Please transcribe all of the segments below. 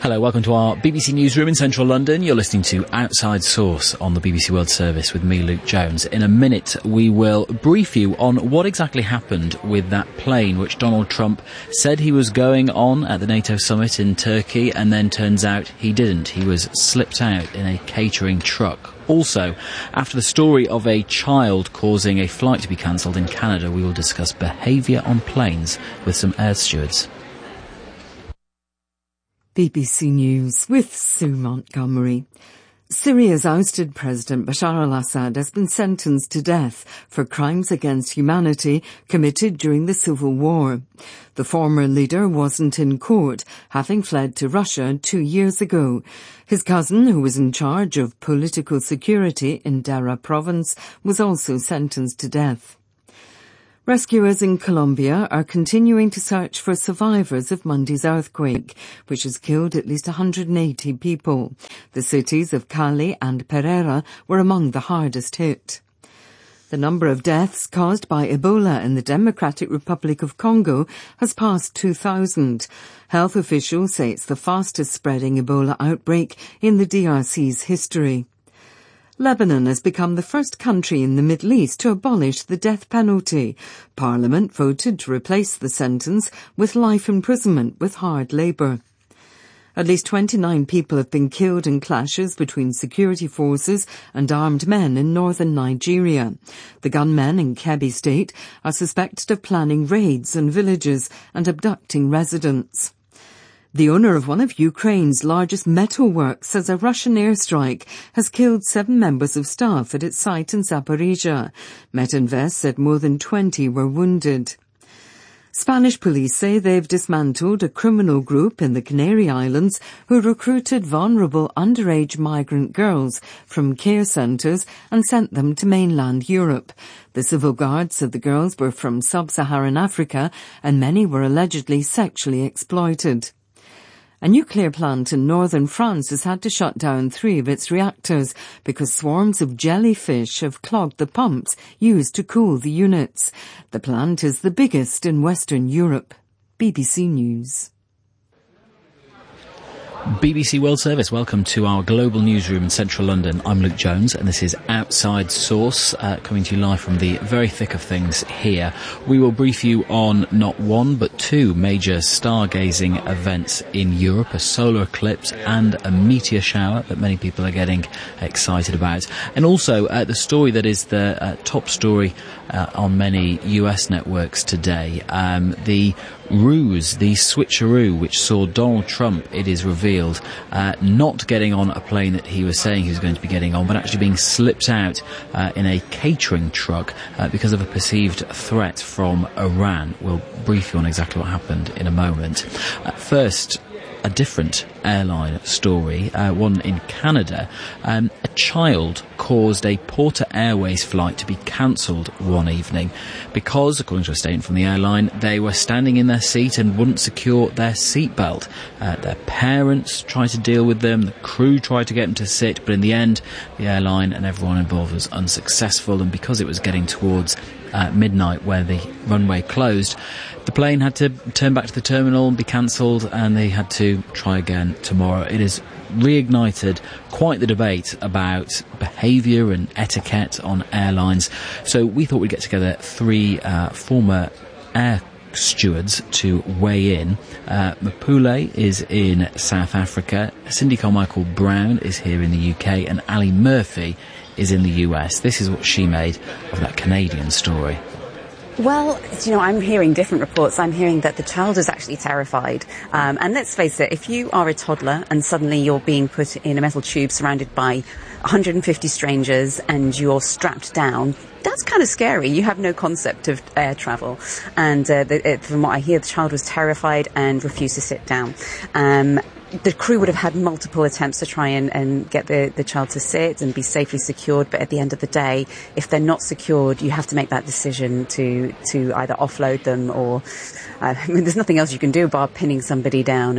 Hello, welcome to our BBC Newsroom in central London. You're listening to Outside Source on the BBC World Service with me, Luke Jones. In a minute, we will brief you on what exactly happened with that plane which Donald Trump said he was going on at the NATO summit in Turkey, and then turns out he didn't. He was slipped out in a catering truck. Also, after the story of a child causing a flight to be cancelled in Canada, we will discuss behaviour on planes with some air stewards. BBC News with Sue Montgomery. Syria's ousted President Bashar al-Assad has been sentenced to death for crimes against humanity committed during the civil war. The former leader wasn't in court, having fled to Russia 2 years ago. His cousin, who was in charge of political security in Dara province, was also sentenced to death. Rescuers in Colombia are continuing to search for survivors of Monday's earthquake, which has killed at least 180 people. The cities of Cali and Pereira were among the hardest hit. The number of deaths caused by Ebola in the Democratic Republic of Congo has passed 2,000. Health officials say it's the fastest spreading Ebola outbreak in the DRC's history. Lebanon has become the first country in the Middle East to abolish the death penalty. Parliament voted to replace the sentence with life imprisonment with hard labour. At least 29 people have been killed in clashes between security forces and armed men in northern Nigeria. The gunmen in Kebbi State are suspected of planning raids on villages and abducting residents. The owner of one of Ukraine's largest metalworks says a Russian airstrike has killed 7 members of staff at its site in Zaporizhia. Metinvest said more than 20 were wounded. Spanish police say they've dismantled a criminal group in the Canary Islands who recruited vulnerable underage migrant girls from care centres and sent them to mainland Europe. The civil guard said the girls were from sub-Saharan Africa and many were allegedly sexually exploited. A nuclear plant in northern France has had to shut down 3 of its reactors because swarms of jellyfish have clogged the pumps used to cool the units. The plant is the biggest in Western Europe. BBC News. BBC World Service, welcome to our global newsroom in central London. I'm Luke Jones and this is Outside Source, coming to you live from the very thick of things here. We will brief you on not one but 2 major stargazing events in Europe, a solar eclipse and a meteor shower that many people are getting excited about. And also the story that is the top story on many US networks today, the ruse, the switcheroo, which saw Donald Trump, it is revealed, not getting on a plane that he was saying he was going to be getting on, but actually being slipped out in a catering truck because of a perceived threat from Iran. We'll brief you on exactly what happened in a moment. First, a different airline story, one in Canada. A child caused a Porter Airways flight to be cancelled one evening because, according to a statement from the airline, they were standing in their seat and wouldn't secure their seatbelt. Their parents tried to deal with them, the crew tried to get them to sit, but in the end, the airline and everyone involved was unsuccessful, and because it was getting towards midnight where the runway closed, the plane had to turn back to the terminal and be cancelled, and they had to try again tomorrow. It has reignited quite the debate about behaviour and etiquette on airlines. So we thought we'd get together 3 former air stewards to weigh in. Mapule is in South Africa, Cindy Carmichael Brown is here in the UK, and Ali Murphy is in the US. This is what she made of that Canadian story. Well, I'm hearing different reports. I'm hearing that the child is actually terrified. And let's face it, if you are a toddler and suddenly you're being put in a metal tube surrounded by 150 strangers and you're strapped down, that's kind of scary. You have no concept of air travel. And from what I hear, the child was terrified and refused to sit down. The crew would have had multiple attempts to try and get the child to sit and be safely secured, but at the end of the day, if they're not secured, you have to make that decision to either offload them or there's nothing else you can do bar pinning somebody down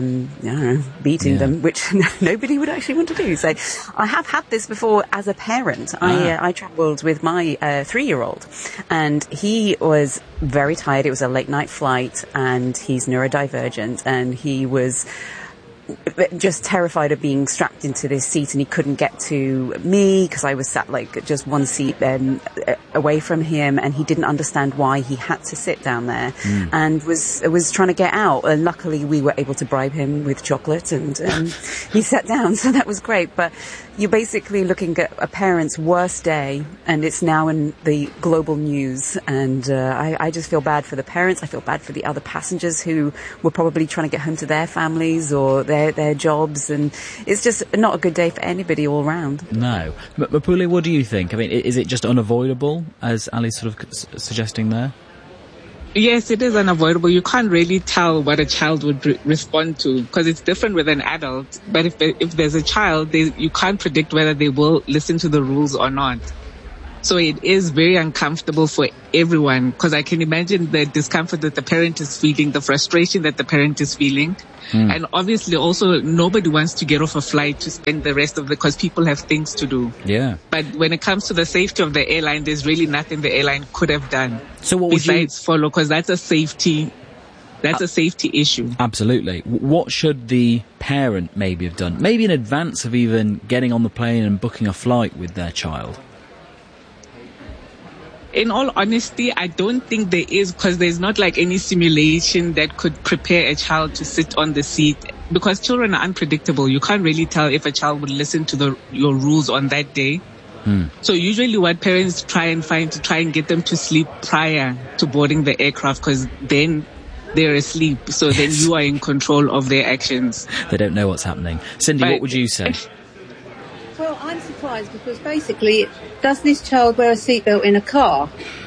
and beating them, which nobody would actually want to do. So I have had this before as a parent. I travelled with my 3-year-old, and he was very tired. It was a late night flight, and he's neurodivergent, and he was just terrified of being strapped into this seat, and he couldn't get to me because I was sat like just one seat away from him, and he didn't understand why he had to sit down there, and was trying to get out. And luckily, we were able to bribe him with chocolate, and he sat down, so that was great. But you're basically looking at a parent's worst day, and it's now in the global news, and I just feel bad for the parents. I feel bad for the other passengers who were probably trying to get home to their families or their jobs, and it's just not a good day for anybody all round. No. Mapule, what do you think? I mean, is it just unavoidable, as Ali's sort of suggesting there? Yes, it is unavoidable. You can't really tell what a child would respond to, because it's different with an adult. But if there's a child, you can't predict whether they will listen to the rules or not. So it is very uncomfortable for everyone, because I can imagine the discomfort that the parent is feeling, the frustration that the parent is feeling. And obviously also nobody wants to get off a flight to spend the rest of because people have things to do. Yeah. But when it comes to the safety of the airline, there's really nothing the airline could have done. So what besides follow, because that's a safety issue. Absolutely. What should the parent maybe have done? Maybe in advance of even getting on the plane and booking a flight with their child? In all honesty, I don't think there is, because there's not like any simulation that could prepare a child to sit on the seat, because children are unpredictable. You can't really tell if a child would listen to your rules on that day. So usually what parents try and get them to sleep prior to boarding the aircraft, because then they're asleep. So then you are in control of their actions. They don't know what's happening. Cindy, what would you say? Well, I'm surprised because basically, does this child wear a seatbelt in a car?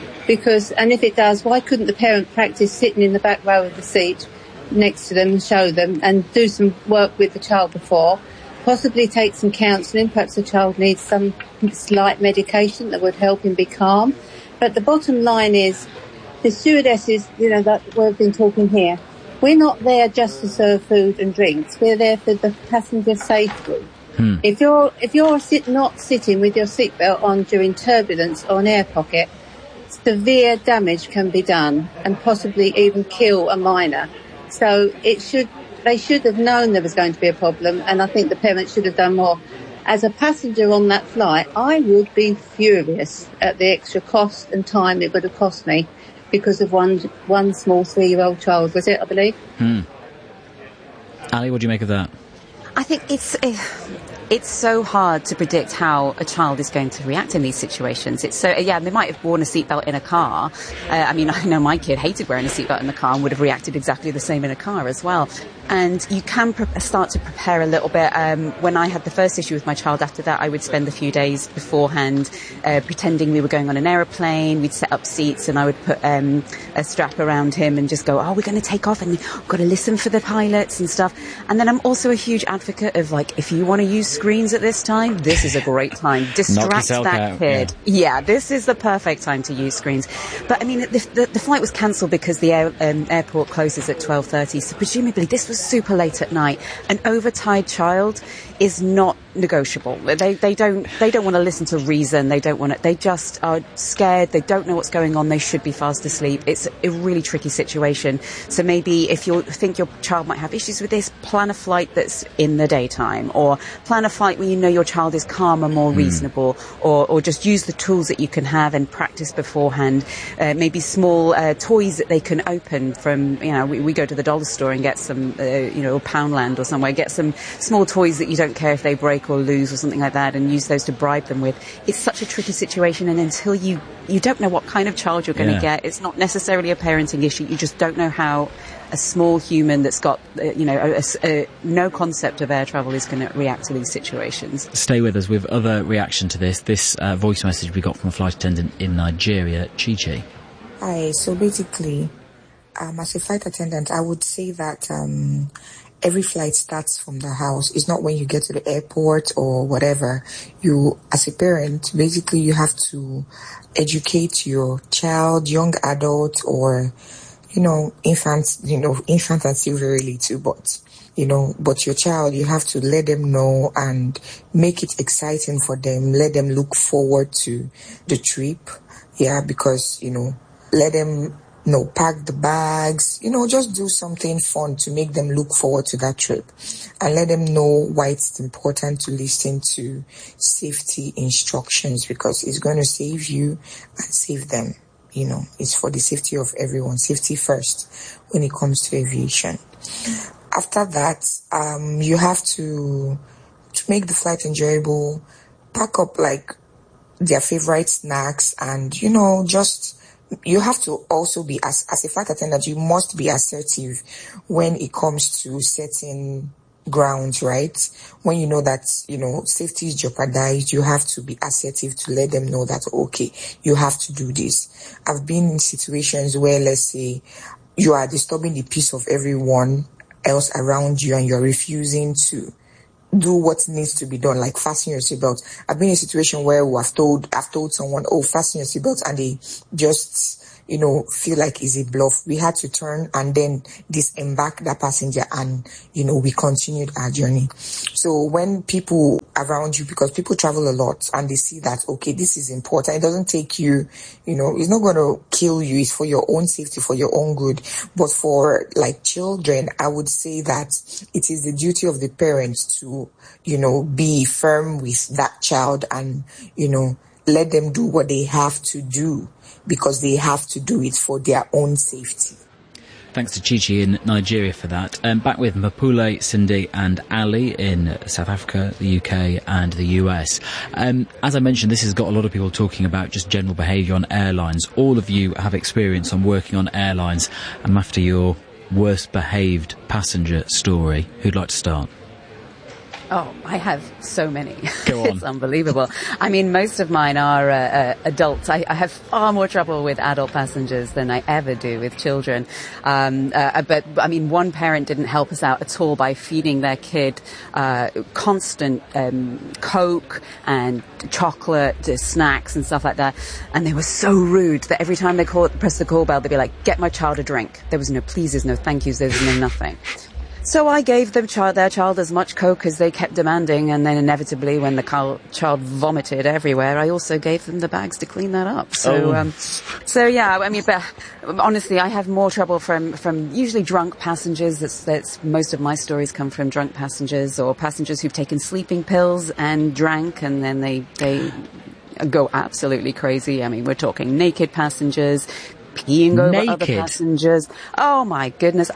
And if it does, why couldn't the parent practice sitting in the back row of the seat next to them and show them and do some work with the child before? Possibly take some counselling. Perhaps the child needs some slight medication that would help him be calm. But the bottom line is, the stewardesses, that we've been talking here, we're not there just to serve food and drinks. We're there for the passenger safety. If you're not sitting with your seatbelt on during turbulence or an air pocket, severe damage can be done and possibly even kill a minor. So they should have known there was going to be a problem, and I think the parents should have done more. As a passenger on that flight, I would be furious at the extra cost and time it would have cost me because of one small 3-year-old child, was it, I believe? Ali, what do you make of that? I think it's so hard to predict how a child is going to react in these situations. They might have worn a seatbelt in a car. I know my kid hated wearing a seatbelt in the car and would have reacted exactly the same in a car as well. And you can start to prepare a little bit. When I had the first issue with my child, after that, I would spend a few days beforehand pretending we were going on an aeroplane. We'd set up seats and I would put a strap around him and just go, we're going to take off and we've got to listen for the pilots and stuff. And then I'm also a huge advocate of, if you want to use screens at this time, this is a great time. Distract that kid. Yeah, this is the perfect time to use screens. But, the flight was cancelled because the airport closes at 12:30, so presumably this was super late at night. An overtired child is not negotiable. They don't want to listen to reason. They just are scared. They don't know what's going on. They should be fast asleep. It's a really tricky situation. So maybe if you think your child might have issues with this, plan a flight that's in the daytime, or plan a flight where your child is calmer, more reasonable, or just use the tools that you can have and practice beforehand. Maybe small toys that they can open from, we go to the dollar store and get some, Poundland or somewhere, get some small toys that you don't care if they break or lose or something like that, and use those to bribe them with. It's such a tricky situation, and until you don't know what kind of child you're going to get, it's not necessarily a parenting issue. You just don't know how a small human that's got, no concept of air travel is going to react to these situations. Stay with us with other reaction to this voice message we got from a flight attendant in Nigeria, Chi-Chi. Hi, so basically, as a flight attendant, I would say that every flight starts from the house. It's not when you get to the airport or whatever. You, as a parent, basically you have to educate your child, young adult, or, infants, infants are still very little, but your child, you have to let them know and make it exciting for them. Let them look forward to the trip. Yeah, because, let them pack the bags, just do something fun to make them look forward to that trip, and let them know why it's important to listen to safety instructions, because it's going to save you and save them. It's for the safety of everyone. Safety first when it comes to aviation. After that, you have to make the flight enjoyable, pack up like their favorite snacks, and you have to also be, as a flight attendant, you must be assertive when it comes to setting grounds, right? When you know that, safety is jeopardized, you have to be assertive to let them know that, okay, you have to do this. I've been in situations where, let's say, you are disturbing the peace of everyone else around you and you're refusing to do what needs to be done, like fasten your seatbelt. I've been in a situation where I've told someone, fasten your seatbelt, and they just, feel like it's a bluff. We had to turn and then disembark that passenger, and, we continued our journey. So when people around you, because people travel a lot and they see that, okay, this is important, it doesn't take you, it's not going to kill you, it's for your own safety, for your own good. But for like children, I would say that it is the duty of the parents to, be firm with that child and, let them do what they have to do, because they have to do it for their own safety. Thanks to Chichi in Nigeria for that. Back with Mapule, Cindy and Ali in South Africa, the UK and the US. As I mentioned, this has got a lot of people talking about just general behaviour on airlines. All of you have experience on working on airlines. And after your worst behaved passenger story, who'd like to start? Oh, I have so many. Go on. It's unbelievable. I mean, most of mine are adults. I have far more trouble with adult passengers than I ever do with children. But, I mean, one parent didn't help us out at all by feeding their kid constant Coke and chocolate, snacks and stuff like that. And they were so rude that every time they press the call bell, they'd be like, get my child a drink. There was no pleases, no thank yous, there was no nothing. So I gave their child as much Coke as they kept demanding, and then inevitably when the child vomited everywhere, I also gave them the bags to clean that up. So yeah, I mean, but honestly, I have more trouble from usually drunk passengers. That's most of my stories come from drunk passengers, or passengers who've taken sleeping pills and drank, and then they go absolutely crazy. I mean, we're talking naked passengers, peeing over other passengers. Oh my goodness,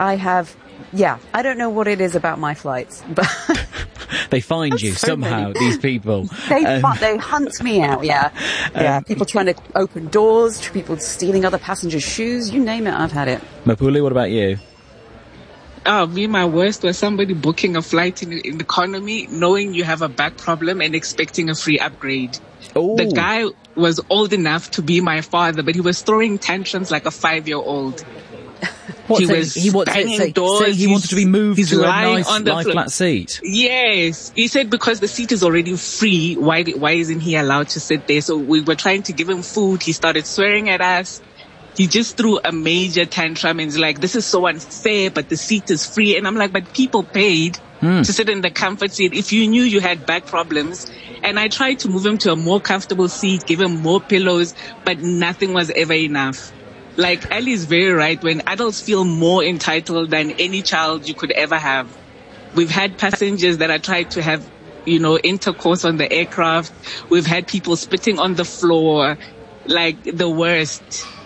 I don't know what it is about my flights, but they find you somehow, these people. They hunt me out, yeah. People trying to open doors, people stealing other passengers' shoes, you name it, I've had it. Mapule, what about you? Oh, my worst was somebody booking a flight in economy, knowing you have a back problem and expecting a free upgrade. Ooh. The guy was old enough to be my father, but he was throwing tantrums like a 5-year-old. He wanted to be moved to a nice lie flat seat. Yes. He said because the seat is already free, why isn't he allowed to sit there? So we were trying to give him food. He started swearing at us. He just threw a major tantrum and was like, this is so unfair, but the seat is free. And I'm like, but people paid to sit in the comfort seat. If you knew you had back problems. And I tried to move him to a more comfortable seat, give him more pillows, but nothing was ever enough. Like, Ali is very right. When adults feel more entitled than any child you could ever have. We've had passengers that are trying to have, intercourse on the aircraft. We've had people spitting on the floor. Like, the worst.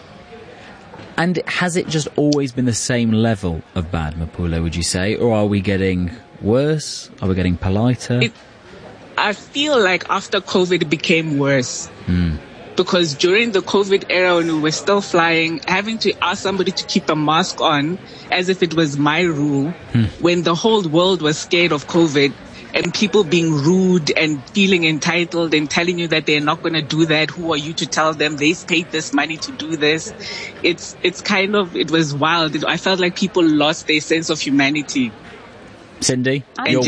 And has it just always been the same level of bad, Mapule, would you say? Or are we getting worse? Are we getting politer? I feel like after COVID it became worse. Because during the COVID era, when we were still flying, having to ask somebody to keep a mask on as if it was my rule, when the whole world was scared of COVID, and people being rude and feeling entitled and telling you that they're not going to do that. Who are you to tell them they've paid this money to do this? It was wild. I felt like people lost their sense of humanity. Cindy,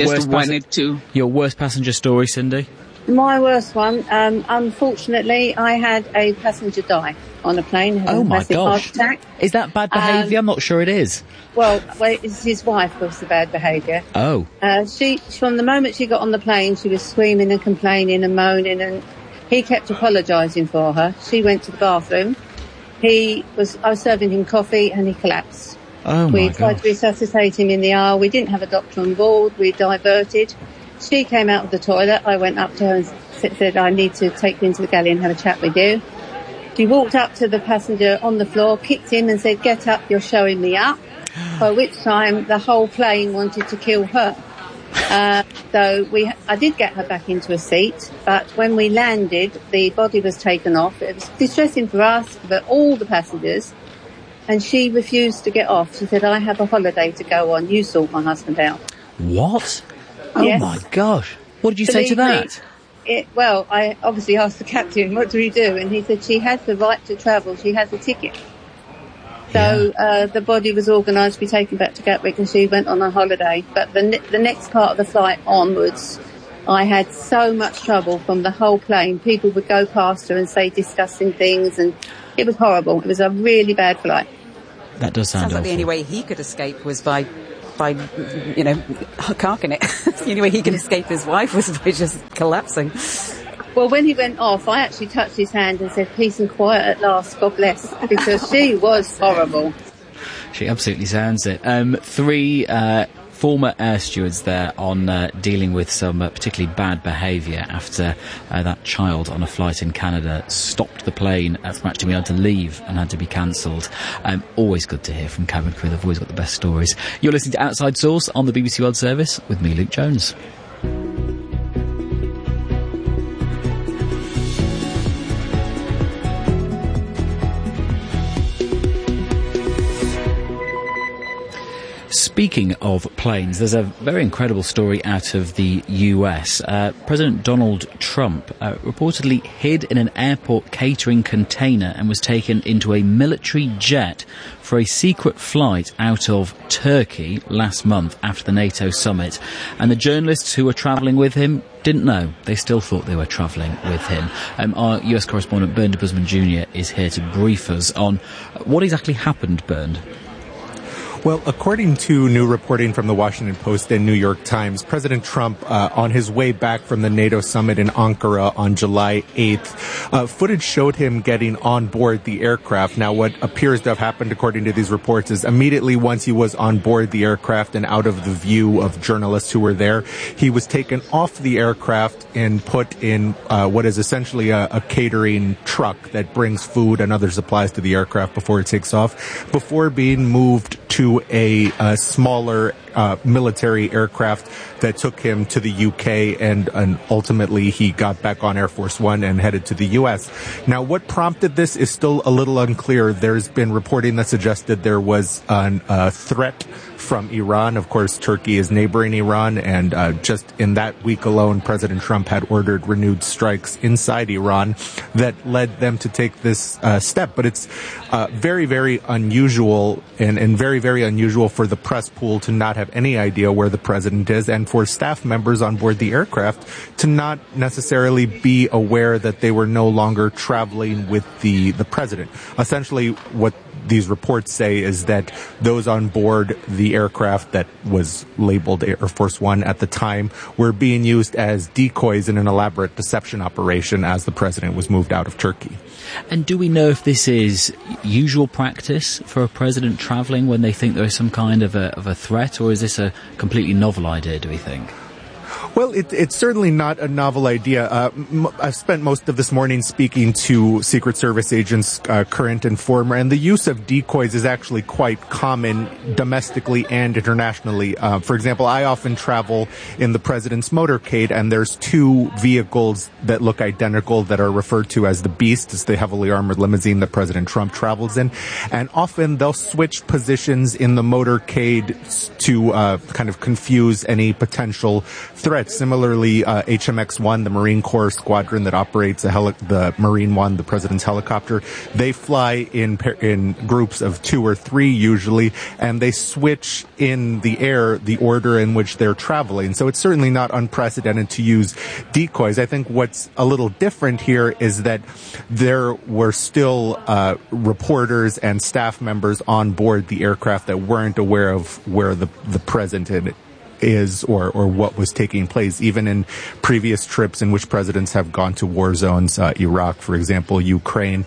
your worst passenger story, Cindy? My worst one, unfortunately, I had a passenger die on a plane. Oh my gosh. Heart attack. Is that bad behaviour? I'm not sure it is. Well, it's his wife was the bad behaviour. Oh. She, from the moment she got on the plane, she was screaming and complaining and moaning, and he kept apologising for her. She went to the bathroom. I was serving him coffee and he collapsed. Oh, my We God. tried to resuscitate him in the aisle. We didn't have a doctor on board. We diverted. She came out of the toilet. I went up to her and said, I need to take you into the galley and have a chat with you. She walked up to the passenger on the floor, kicked him and said, get up, you're showing me up. By which time the whole plane wanted to kill her. So I did get her back into a seat, but when we landed, the body was taken off. It was distressing for us, for all the passengers, and she refused to get off. She said, I have a holiday to go on. You sort my husband out. What? Oh, Yes. my gosh. What did you say to Believe that? Well, I obviously asked the captain, what do we do? And he said, she has the right to travel. She has a ticket. So the body was organised to be taken back to Gatwick and she went on a holiday. But the next part of the flight onwards, I had so much trouble from the whole plane. People would go past her and say disgusting things, and it was horrible. It was a really bad flight. That does sound Sounds like awful. the only way he could escape was by carking it. The only way he could escape his wife was by just collapsing. Well, when he went off, I actually touched his hand and said, peace and quiet at last, God bless, because she was horrible. She absolutely sounds it. 3 former air stewards there on dealing with some particularly bad behaviour after that child on a flight in Canada stopped the plane from actually being able to leave and had to be cancelled. Always good to hear from cabin crew. They've always got the best stories. You're listening to Outside Source on the BBC World Service with me, Luke Jones. Speaking of planes, there's a very incredible story out of the US. President Donald Trump reportedly hid in an airport catering container and was taken into a military jet for a secret flight out of Turkey last month after the NATO summit. And the journalists who were travelling with him didn't know. They still thought they were travelling with him. Our US correspondent, Bernd de Busman Jr., is here to brief us on what exactly happened, Bernd. Well, according to new reporting from the Washington Post and New York Times, President Trump, on his way back from the NATO summit in Ankara on July 8th, footage showed him getting on board the aircraft. Now, what appears to have happened, according to these reports, is immediately once he was on board the aircraft and out of the view of journalists who were there, he was taken off the aircraft and put in what is essentially a catering truck that brings food and other supplies to the aircraft before it takes off, before being moved to a smaller military aircraft that took him to the UK, and ultimately he got back on Air Force One and headed to the US. Now, what prompted this is still a little unclear. There's been reporting that suggested there was a threat from Iran. Of course, Turkey is neighboring Iran, and just in that week alone, President Trump had ordered renewed strikes inside Iran that led them to take this step. But it's very, very unusual and very, very unusual for the press pool to not have any idea where the president is, and for staff members on board the aircraft to not necessarily be aware that they were no longer traveling with the president. Essentially, what these reports say is that those on board the aircraft that was labeled Air Force One at the time were being used as decoys in an elaborate deception operation as the president was moved out of Turkey. And do we know if this is usual practice for a president travelling when they think there is some kind of a threat, or is this a completely novel idea, do we think? Well, it's certainly not a novel idea. I've spent most of this morning speaking to Secret Service agents, current and former, and the use of decoys is actually quite common domestically and internationally. For example, I often travel in the president's motorcade, and there's 2 vehicles that look identical that are referred to as the Beast. It's the heavily armored limousine that President Trump travels in. And often they'll switch positions in the motorcade to kind of confuse any potential threats. Similarly, HMX-1, the Marine Corps squadron that operates the Marine One, the president's helicopter, they fly in groups of 2 or 3 usually, and they switch in the air the order in which they're traveling. So it's certainly not unprecedented to use decoys. I think what's a little different here is that there were still reporters and staff members on board the aircraft that weren't aware of where the president is or what was taking place. Even in previous trips in which presidents have gone to war zones, Iraq, for example, Ukraine,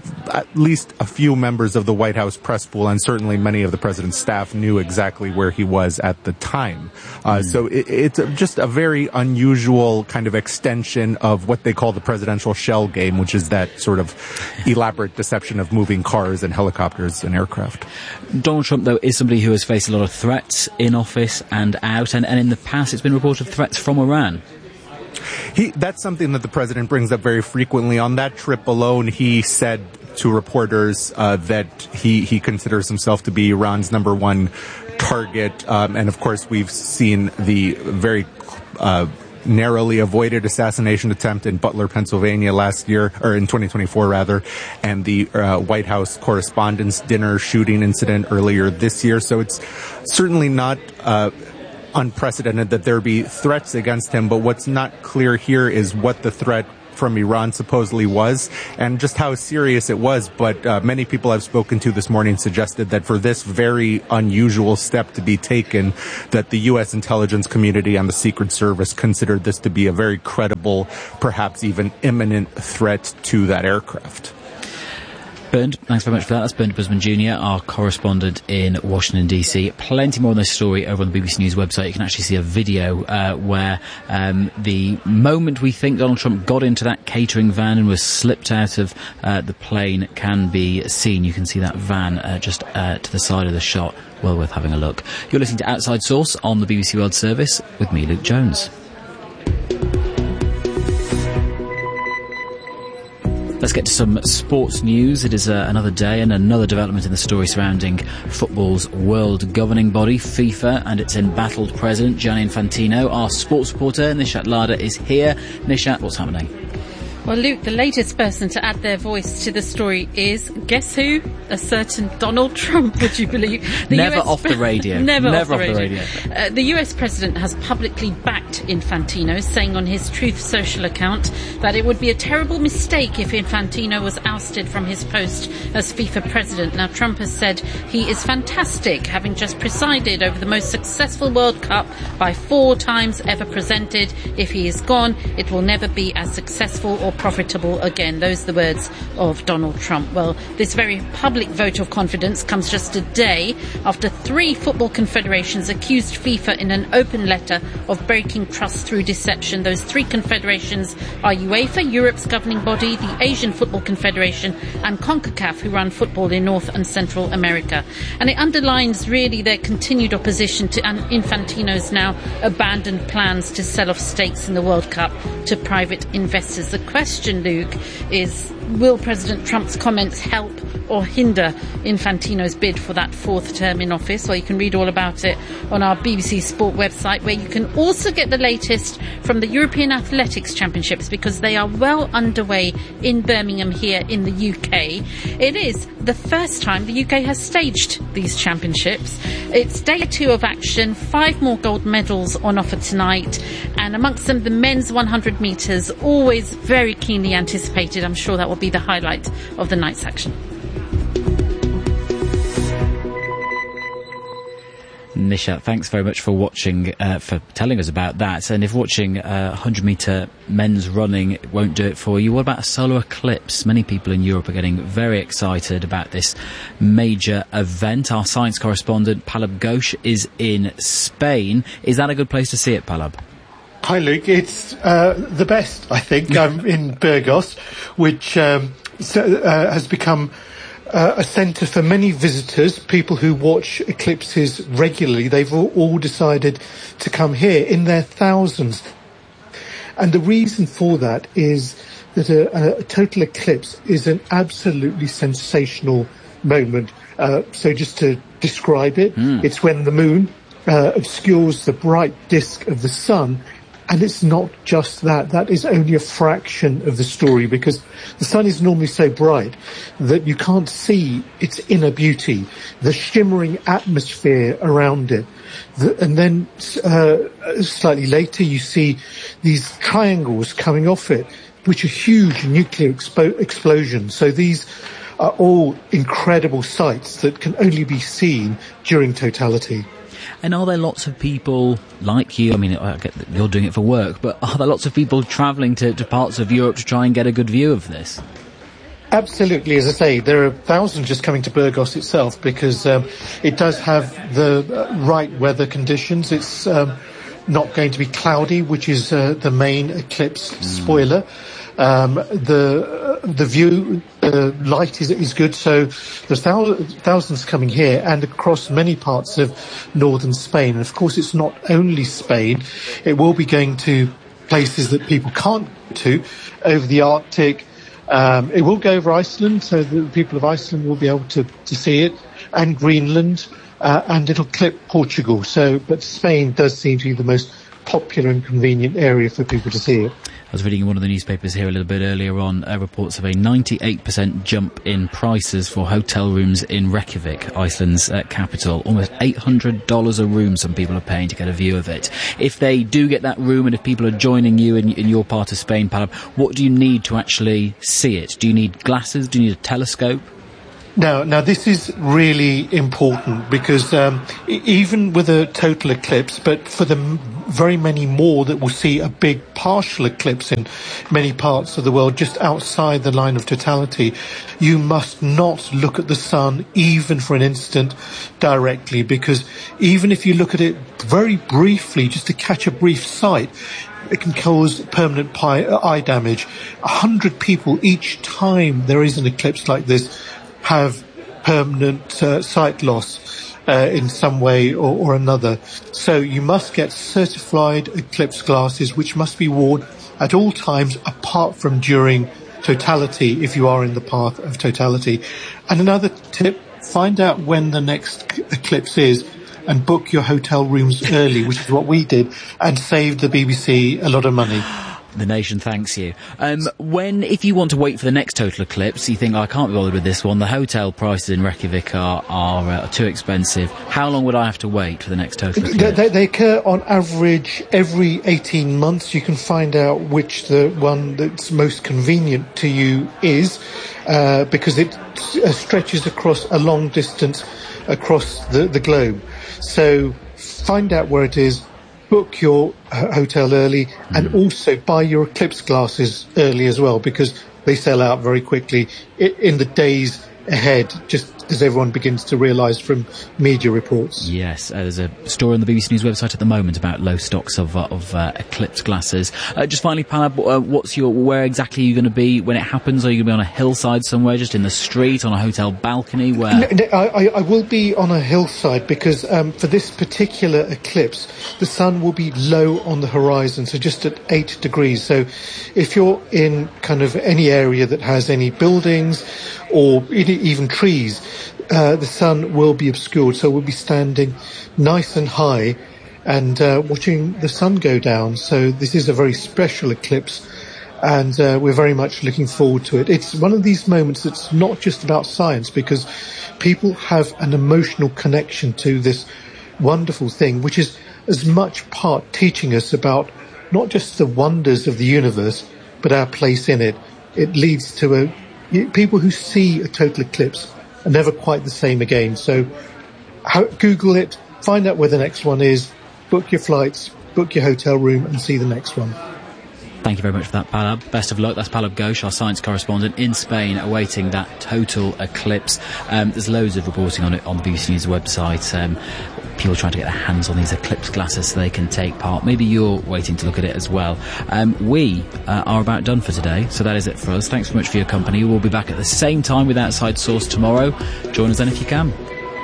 at least a few members of the White House press pool and certainly many of the president's staff knew exactly where he was at the time. So it's just a very unusual kind of extension of what they call the presidential shell game, which is that sort of elaborate deception of moving cars and helicopters and aircraft. Donald Trump, though, is somebody who has faced a lot of threats in office and out, and in the past it's been reported threats from Iran. That's something that the president brings up very frequently. On that trip alone, he said to reporters that he considers himself to be Iran's number one target. And of course, we've seen the very narrowly avoided assassination attempt in Butler, Pennsylvania last year, or in 2024 rather, and the White House Correspondents' Dinner shooting incident earlier this year. So it's certainly not unprecedented that there be threats against him, but what's not clear here is what the threat from Iran supposedly was and just how serious it was. But many people I've spoken to this morning suggested that for this very unusual step to be taken, that the U.S. intelligence community and the Secret Service considered this to be a very credible, perhaps even imminent threat to that aircraft. Bernd, thanks very much for that. That's Bernd Busman Jr., our correspondent in Washington, D.C. Plenty more on this story over on the BBC News website. You can actually see a video where the moment we think Donald Trump got into that catering van and was slipped out of the plane can be seen. You can see that van just to the side of the shot. Well worth having a look. You're listening to Outside Source on the BBC World Service with me, Luke Jones. Let's get to some sports news. It is another day and another development in the story surrounding football's world governing body, FIFA, and its embattled president, Gianni Infantino. Our sports reporter, Nishat Lada, is here. Nishat, what's happening? Well, Luke, the latest person to add their voice to the story is, guess who? A certain Donald Trump, would you believe? Never off the radio. Never off the radio. The US president has publicly backed Infantino, saying on his Truth Social account that it would be a terrible mistake if Infantino was ousted from his post as FIFA president. Now, Trump has said he is fantastic, having just presided over the most successful World Cup by 4 times ever presented. If he is gone, it will never be as successful or profitable again. Those are the words of Donald Trump. Well, this very public vote of confidence comes just a day after 3 football confederations accused FIFA in an open letter of breaking trust through deception. Those 3 confederations are UEFA, Europe's governing body, the Asian Football Confederation, and CONCACAF, who run football in North and Central America. And it underlines really their continued opposition to Infantino's now abandoned plans to sell off stakes in the World Cup to private investors. The question, Luke, is will President Trump's comments help or hinder Infantino's bid for that 4th term in office? Well, you can read all about it on our BBC Sport website, where you can also get the latest from the European Athletics Championships, because they are well underway in Birmingham here in the UK. It is the first time the UK has staged these championships. It's day 2 of action, 5 more gold medals on offer tonight, and amongst them the men's 100 metres, always very keenly anticipated. I'm sure that will be the highlight of the night's action. Nisha, thanks very much for watching, for telling us about that. And if watching 100-metre men's running won't do it for you, what about a solar eclipse? Many people in Europe are getting very excited about this major event. Our science correspondent, Palab Ghosh, is in Spain. Is that a good place to see it, Palab? Hi, Luke. It's the best, I think. I'm in Burgos, which has become a centre for many visitors, people who watch eclipses regularly. They've all decided to come here in their thousands. And the reason for that is that a total eclipse is an absolutely sensational moment. So just to describe it, it's when the moon obscures the bright disk of the sun. And it's not just that. That is only a fraction of the story, because the sun is normally so bright that you can't see its inner beauty, the shimmering atmosphere around it. And then slightly later you see these triangles coming off it, which are huge nuclear explosions. So these are all incredible sights that can only be seen during totality. And are there lots of people like you? I mean, I get that you're doing it for work, but are there lots of people travelling to parts of Europe to try and get a good view of this? Absolutely. As I say, there are thousands just coming to Burgos itself because it does have the right weather conditions. It's not going to be cloudy, which is the main eclipse spoiler. The view, the light is good, so there's thousands coming here and across many parts of northern Spain. And of course, it's not only Spain. It will be going to places that people can't go to over the Arctic. It will go over Iceland, so the people of Iceland will be able to see it, and Greenland, and it'll clip Portugal. But Spain does seem to be the most popular and convenient area for people to see it. I was reading in one of the newspapers here a little bit earlier on reports of a 98% jump in prices for hotel rooms in Reykjavik, Iceland's capital. Almost $800 a room some people are paying to get a view of it. If they do get that room and if people are joining you in your part of Spain, Palab, what do you need to actually see it? Do you need glasses? Do you need a telescope? Now this is really important because even with a total eclipse, but for the very many more that will see a big partial eclipse in many parts of the world just outside the line of totality, you must not look at the sun even for an instant directly, because even if you look at it very briefly, just to catch a brief sight, it can cause permanent eye damage. 100 people each time there is an eclipse like this have permanent sight loss in some way or another. So you must get certified eclipse glasses, which must be worn at all times apart from during totality, if you are in the path of totality. And another tip, find out when the next eclipse is and book your hotel rooms early, which is what we did, and saved the BBC a lot of money. The nation thanks you. If you want to wait for the next total eclipse, you think, I can't be bothered with this one, the hotel prices in Reykjavik are too expensive. How long would I have to wait for the next total eclipse? They occur on average every 18 months. You can find out which the one that's most convenient to you is, because it stretches across a long distance across the globe. So find out where it is, book your hotel early, and also buy your eclipse glasses early as well, because they sell out very quickly in the days ahead, just as everyone begins to realise from media reports. Yes, there's a story on the BBC News website at the moment about low stocks of eclipse glasses. Just finally, Palab, where exactly are you going to be when it happens? Are you going to be on a hillside somewhere, just in the street, on a hotel balcony? Where? No, I will be on a hillside because for this particular eclipse, the sun will be low on the horizon, so just at 8 degrees. So if you're in kind of any area that has any buildings or even trees, the sun will be obscured, so we'll be standing nice and high and watching the sun go down. So this is a very special eclipse, and we're very much looking forward to it. It's one of these moments that's not just about science, because people have an emotional connection to this wonderful thing, which is as much part teaching us about not just the wonders of the universe, but our place in it. It leads to people who see a total eclipse are never quite the same again. So Google it, find out where the next one is, book your flights, book your hotel room, and see the next one. Thank you very much for that, Palab. Best of luck. That's Palab Ghosh, our science correspondent in Spain, awaiting that total eclipse. There's loads of reporting on it on the BBC News website. People trying to get their hands on these eclipse glasses so they can take part. Maybe you're waiting to look at it as well. We are about done for today, so that is it for us. Thanks very much for your company. We'll be back at the same time with Outside Source tomorrow. Join us then if you can.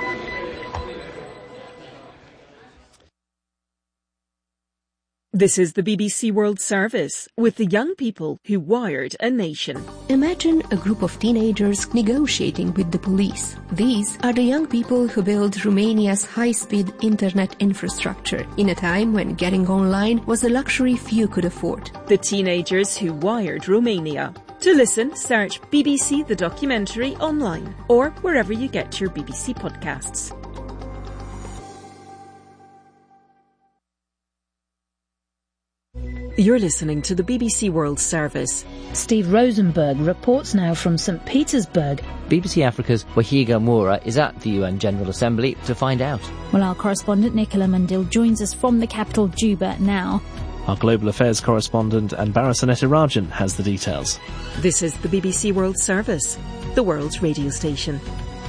This is the BBC World Service with the young people who wired a nation. Imagine a group of teenagers negotiating with the police. These are the young people who built Romania's high-speed internet infrastructure in a time when getting online was a luxury few could afford. The teenagers who wired Romania. To listen, search BBC The Documentary online or wherever you get your BBC podcasts. You're listening to the BBC World Service. Steve Rosenberg reports now from St. Petersburg. BBC Africa's Wahiga Moura is at the UN General Assembly to find out. Well, our correspondent Nicola Mundil joins us from the capital, Juba, now. Our Global Affairs correspondent Anbara Sanetirajan has the details. This is the BBC World Service, the world's radio station.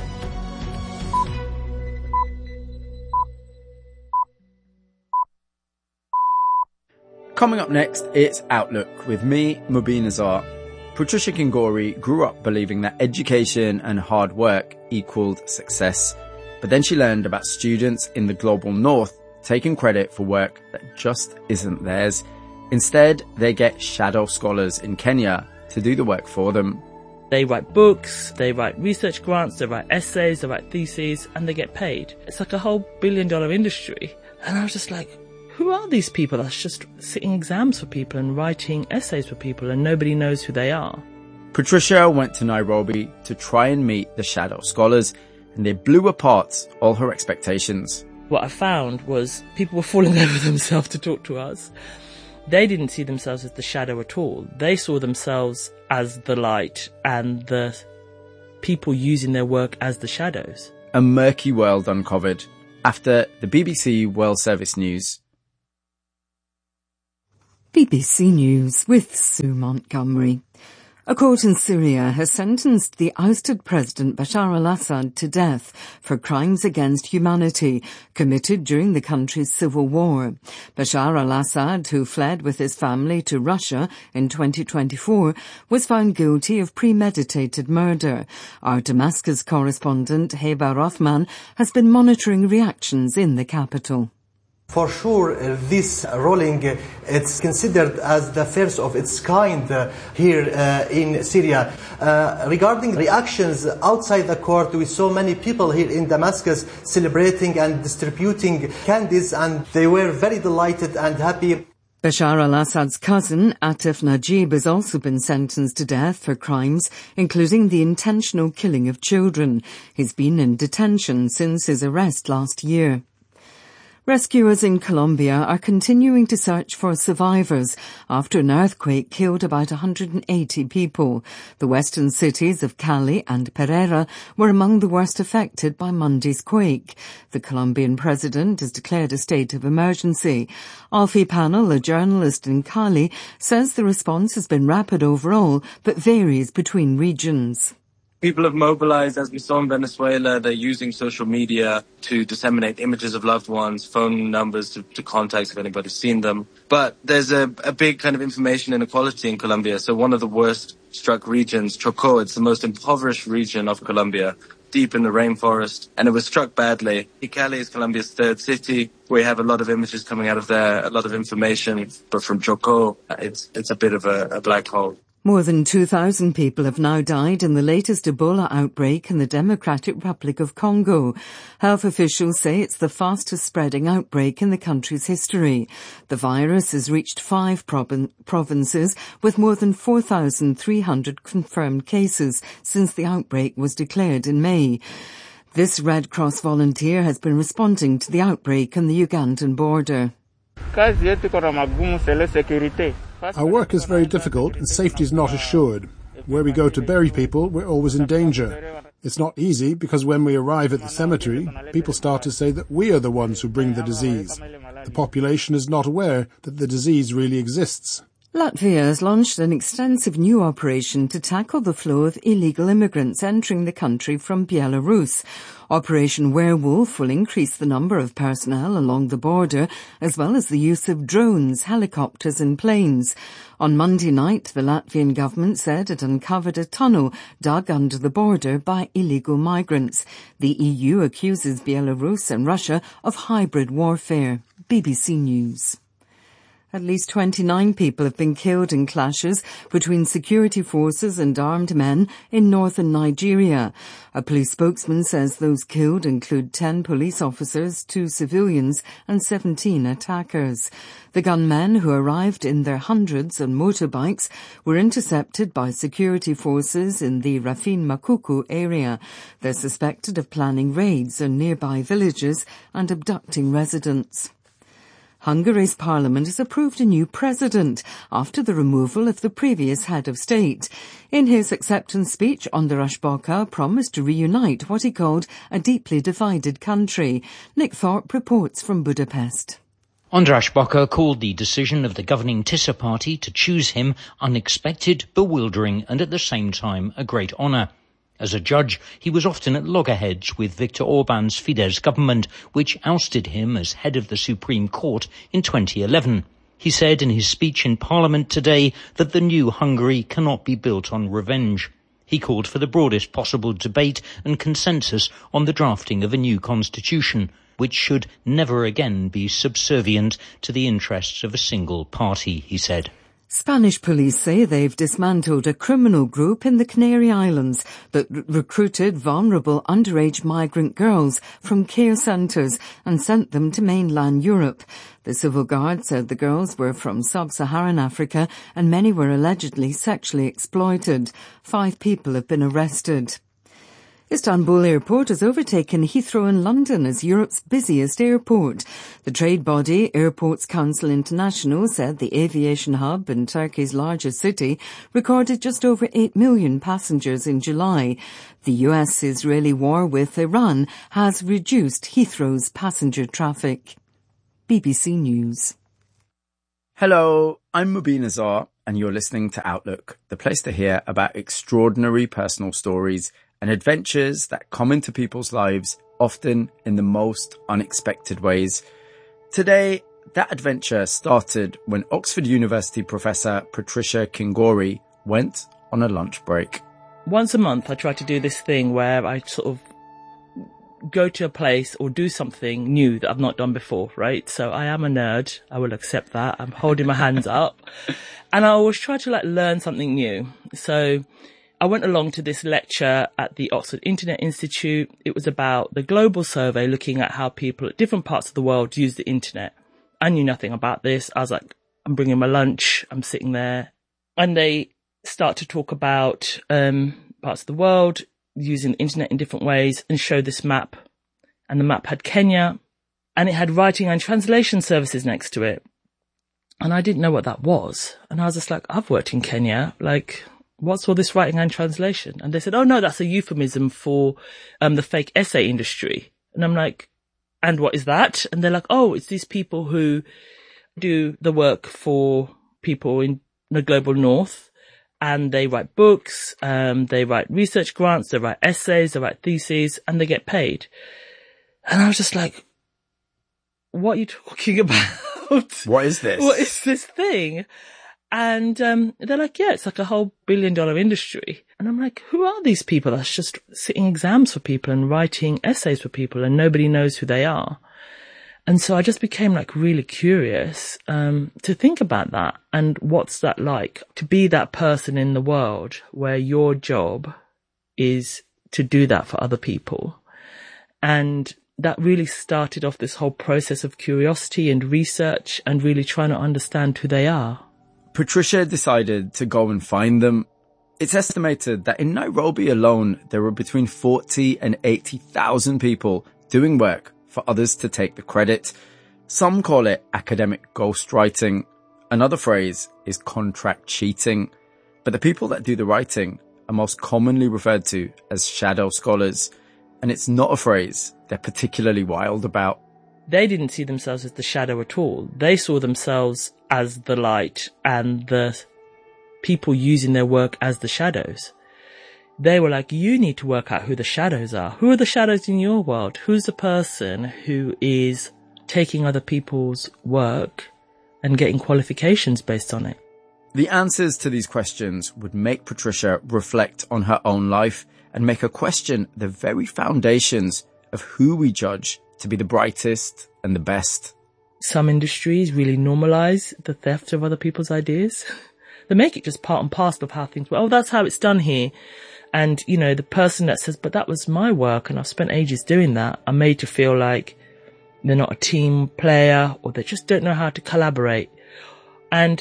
Coming up next, it's Outlook with me, Mubin Azar. Patricia Kingori grew up believing that education and hard work equaled success. But then she learned about students in the global north taking credit for work that just isn't theirs. Instead, they get shadow scholars in Kenya to do the work for them. They write books, they write research grants, they write essays, they write theses, and they get paid. It's like a whole billion-dollar industry. And I was just like, who are these people that's just sitting exams for people and writing essays for people and nobody knows who they are? Patricia went to Nairobi to try and meet the shadow scholars, and they blew apart all her expectations. What I found was people were falling over themselves to talk to us. They didn't see themselves as the shadow at all. They saw themselves as the light and the people using their work as the shadows. A murky world uncovered after the BBC World Service News. BBC News with Sue Montgomery. A court in Syria has sentenced the ousted President Bashar al-Assad to death for crimes against humanity committed during the country's civil war. Bashar al-Assad, who fled with his family to Russia in 2024, was found guilty of premeditated murder. Our Damascus correspondent, Heba Rothman, has been monitoring reactions in the capital. For sure, this ruling, it's considered as the first of its kind here in Syria. Regarding reactions outside the court, we saw many people here in Damascus celebrating and distributing candies, and they were very delighted and happy. Bashar al-Assad's cousin, Atif Najib, has also been sentenced to death for crimes including the intentional killing of children. He's been in detention since his arrest last year. Rescuers in Colombia are continuing to search for survivors after an earthquake killed about 180 people. The western cities of Cali and Pereira were among the worst affected by Monday's quake. The Colombian president has declared a state of emergency. Alfie Panel, a journalist in Cali, says the response has been rapid overall, but varies between regions. People have mobilized, as we saw in Venezuela. They're using social media to disseminate images of loved ones, phone numbers to contact if anybody's seen them. But there's a big kind of information inequality in Colombia. So one of the worst struck regions, Chocó, it's the most impoverished region of Colombia, deep in the rainforest, and it was struck badly. Cali is Colombia's third city. We have a lot of images coming out of there, a lot of information, but from Chocó, it's a bit of a black hole. More than 2,000 people have now died in the latest Ebola outbreak in the Democratic Republic of Congo. Health officials say it's the fastest spreading outbreak in the country's history. The virus has reached 5 provinces with more than 4,300 confirmed cases since the outbreak was declared in May. This Red Cross volunteer has been responding to the outbreak on the Ugandan border. Our work is very difficult and safety is not assured. Where we go to bury people, we're always in danger. It's not easy because when we arrive at the cemetery, people start to say that we are the ones who bring the disease. The population is not aware that the disease really exists. Latvia has launched an extensive new operation to tackle the flow of illegal immigrants entering the country from Belarus. Operation Werewolf will increase the number of personnel along the border, as well as the use of drones, helicopters and planes. On Monday night, the Latvian government said it uncovered a tunnel dug under the border by illegal migrants. The EU accuses Belarus and Russia of hybrid warfare. BBC News. At least 29 people have been killed in clashes between security forces and armed men in northern Nigeria. A police spokesman says those killed include 10 police officers, 2 civilians and 17 attackers. The gunmen, who arrived in their hundreds on motorbikes, were intercepted by security forces in the Rafin Makuku area. They're suspected of planning raids on nearby villages and abducting residents. Hungary's parliament has approved a new president after the removal of the previous head of state. In his acceptance speech, András Bokar promised to reunite what he called a deeply divided country. Nick Thorpe reports from Budapest. Andras Böcker called the decision of the governing Tisza party to choose him unexpected, bewildering and at the same time a great honour. As a judge, he was often at loggerheads with Viktor Orban's Fidesz government, which ousted him as head of the Supreme Court in 2011. He said in his speech in Parliament today that the new Hungary cannot be built on revenge. He called for the broadest possible debate and consensus on the drafting of a new constitution, which should never again be subservient to the interests of a single party, he said. Spanish police say they've dismantled a criminal group in the Canary Islands that recruited vulnerable underage migrant girls from care centres and sent them to mainland Europe. The civil guard said the girls were from sub-Saharan Africa and many were allegedly sexually exploited. 5 people have been arrested. Istanbul Airport has overtaken Heathrow in London as Europe's busiest airport. The trade body Airports Council International said the aviation hub in Turkey's largest city recorded just over 8 million passengers in July. The US-Israeli war with Iran has reduced Heathrow's passenger traffic. BBC News. Hello, I'm Mubin Azar, and you're listening to Outlook, the place to hear about extraordinary personal stories and adventures that come into people's lives, often in the most unexpected ways. Today, that adventure started when Oxford University professor Patricia Kingori went on a lunch break. Once a month, I try to do this thing where I sort of go to a place or do something new that I've not done before, right? So I am a nerd. I will accept that. I'm holding my hands up. And I always try to learn something new. So I went along to this lecture at the Oxford Internet Institute. It was about the global survey looking at how people at different parts of the world use the internet. I knew nothing about this. I was like, I'm bringing my lunch. I'm sitting there. And they start to talk about parts of the world using the internet in different ways and show this map. And the map had Kenya and it had writing and translation services next to it. And I didn't know what that was. And I was just like, I've worked in Kenya. What's all this writing and translation? And they said, oh no, that's a euphemism for the fake essay industry. And I'm like, and what is that? And they're like, oh, it's these people who do the work for people in the global north. And they write books, they write research grants, they write essays, they write theses, and they get paid. And I was just like, what are you talking about? What is this? What is this thing? And they're like, yeah, it's like a whole $1 billion industry. And I'm like, who are these people that's just sitting exams for people and writing essays for people and nobody knows who they are? And so I just became really curious to think about that and what's that like to be that person in the world where your job is to do that for other people. And that really started off this whole process of curiosity and research and really trying to understand who they are. Patricia decided to go and find them. It's estimated that in Nairobi alone, there were between 40 and 80,000 people doing work for others to take the credit. Some call it academic ghostwriting. Another phrase is contract cheating. But the people that do the writing are most commonly referred to as shadow scholars. And it's not a phrase they're particularly wild about. They didn't see themselves as the shadow at all. They saw themselves as the light and the people using their work as the shadows. They were like, you need to work out who the shadows are. Who are the shadows in your world? Who's the person who is taking other people's work and getting qualifications based on it? The answers to these questions would make Patricia reflect on her own life and make her question the very foundations of who we judge to be the brightest and the best. Some industries really normalize the theft of other people's ideas. They make it just part and parcel of how things work. Oh, that's how it's done here. And, the person that says, but that was my work and I've spent ages doing that, are made to feel like they're not a team player or they just don't know how to collaborate. And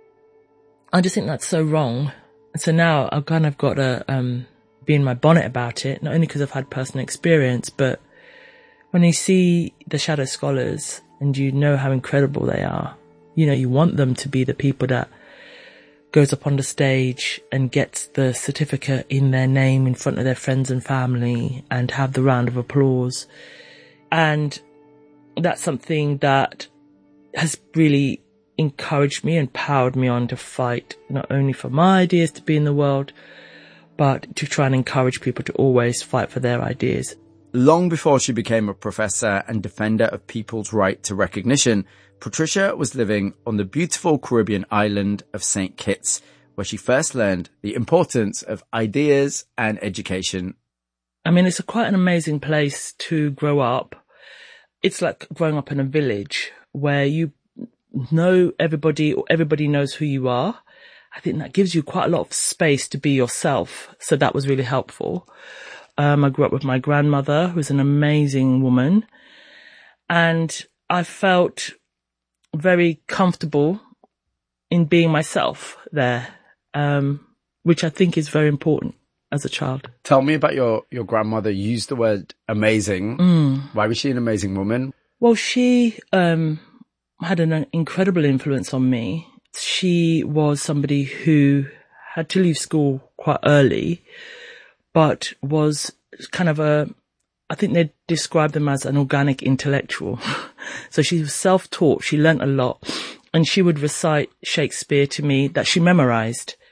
I just think that's so wrong. And so now I've kind of got to be in my bonnet about it, not only because I've had personal experience, but when you see the shadow scholars and you know how incredible they are, you want them to be the people that goes up on the stage and gets the certificate in their name in front of their friends and family and have the round of applause. And that's something that has really encouraged me and powered me on to fight not only for my ideas to be in the world, but to try and encourage people to always fight for their ideas. Long before she became a professor and defender of people's right to recognition, Patricia was living on the beautiful Caribbean island of St. Kitts, where she first learned the importance of ideas and education. I mean, it's quite an amazing place to grow up. It's like growing up in a village where you know everybody, or everybody knows who you are. I think that gives you quite a lot of space to be yourself. So that was really helpful. I grew up with my grandmother, who's an amazing woman. And I felt very comfortable in being myself there, which I think is very important as a child. Tell me about your grandmother. You used the word amazing. Why was she an amazing woman? Well, she had an incredible influence on me. She was somebody who had to leave school quite early, but was kind of I think they described them as an organic intellectual. So she was self-taught. She learnt a lot, and she would recite Shakespeare to me that she memorized.